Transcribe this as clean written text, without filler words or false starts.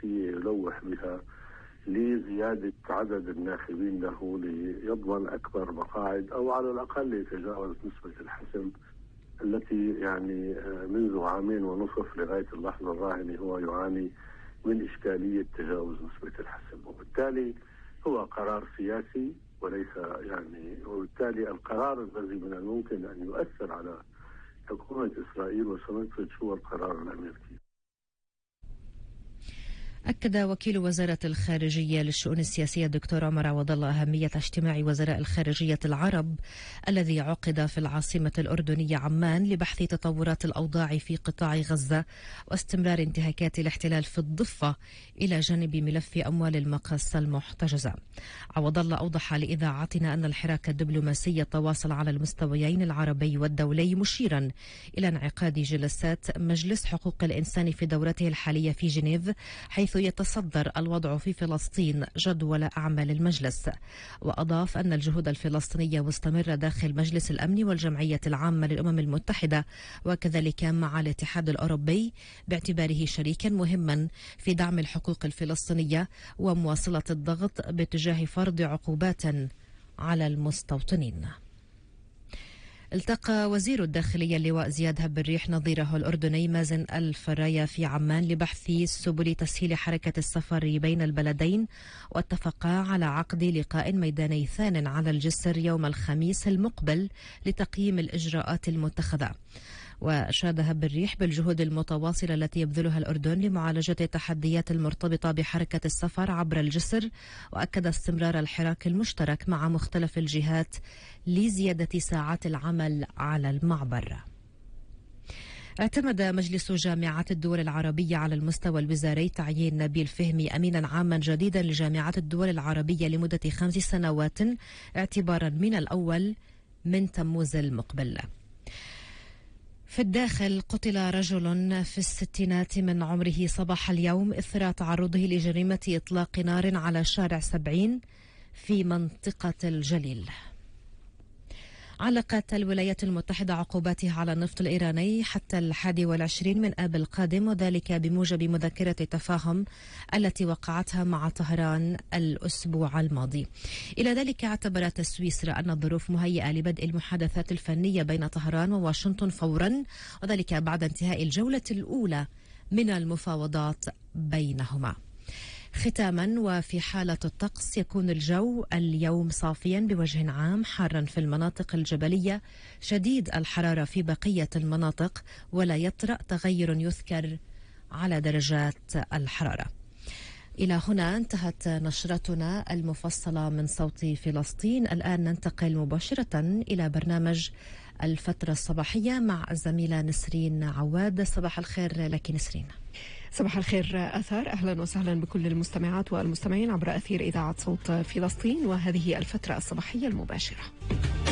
سياسية يلوح بها لزيادة عدد الناخبين له ليضمن أكبر مقاعد، أو على الأقل يتجاوز نسبة الحسم التي يعني منذ عامين ونصف لغاية اللحظة الراهنة هو يعاني من إشكالية تجاوز نسبة الحسم. وبالتالي هو قرار سياسي وليس وبالتالي القرار الذي من الممكن أن يؤثر على حكومة إسرائيل وسنفذ هو القرار الأمريكي. أكد وكيل وزارة الخارجية للشؤون السياسية الدكتور عمر عوض الله أهمية اجتماع وزراء الخارجية العرب الذي عقد في العاصمة الأردنية عمان لبحث تطورات الأوضاع في قطاع غزة واستمرار انتهاكات الاحتلال في الضفة إلى جانب ملف أموال المقاص المحتجزة. عوض الله أوضح لإذاعتنا أن الحراك الدبلوماسي يتواصل على المستويين العربي والدولي، مشيرا إلى انعقاد جلسات مجلس حقوق الإنسان في دورته الحالية في جنيف، حيث يتصدر الوضع في فلسطين جدول أعمال المجلس. وأضاف أن الجهود الفلسطينية مستمرة داخل مجلس الأمن والجمعية العامة للأمم المتحدة وكذلك مع الاتحاد الأوروبي باعتباره شريكا مهما في دعم الحقوق الفلسطينية ومواصلة الضغط باتجاه فرض عقوبات على المستوطنين. التقى وزير الداخلية اللواء زياد هب الريح نظيره الأردني مازن الفرايا في عمان لبحث سبل تسهيل حركة السفر بين البلدين، واتفقا على عقد لقاء ميداني ثان على الجسر يوم الخميس المقبل لتقييم الإجراءات المتخذة. وأشاد هب الريح بالجهود المتواصلة التي يبذلها الأردن لمعالجة التحديات المرتبطة بحركة السفر عبر الجسر، وأكد استمرار الحراك المشترك مع مختلف الجهات لزيادة ساعات العمل على المعبر. اعتمد مجلس جامعات الدول العربية على المستوى الوزاري تعيين نبيل فهمي أمينا عاما جديدا لجامعات الدول العربية لمدة 5 سنوات اعتبارا من الأول من تموز المقبل. في الداخل قتل رجل في الستينات من عمره صباح اليوم إثر تعرضه لجريمة إطلاق نار على شارع 70 في منطقة الجليل. علقت الولايات المتحدة عقوباتها على النفط الإيراني حتى 21 من آب القادم، وذلك بموجب مذكرة تفاهم التي وقعتها مع طهران الأسبوع الماضي. إلى ذلك اعتبرت سويسرا أن الظروف مهيئة لبدء المحادثات الفنية بين طهران وواشنطن فورا، وذلك بعد انتهاء الجولة الأولى من المفاوضات بينهما. ختاما، وفي حالة الطقس يكون الجو اليوم صافيا بوجه عام، حارا في المناطق الجبلية، شديد الحرارة في بقية المناطق، ولا يطرأ تغير يذكر على درجات الحرارة. إلى هنا انتهت نشرتنا المفصلة من صوت فلسطين. الآن ننتقل مباشرة إلى برنامج الفترة الصباحية مع الزميلة نسرين عواد. صباح الخير لك نسرين. صباح الخير أثار، أهلا وسهلا بكل المستمعات والمستمعين عبر أثير إذاعة صوت فلسطين، وهذه الفترة الصباحية المباشرة.